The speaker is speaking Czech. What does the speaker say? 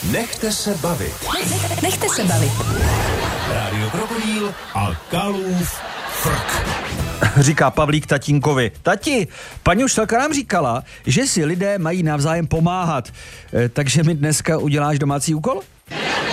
Nechte se bavit. Nechte se bavit. Rádio Krokodýl a Kalův frk. Říká Pavlík tatínkovi. Tati, paní učitelka nám říkala, že si lidé mají navzájem pomáhat. Takže mi dneska uděláš domácí úkol?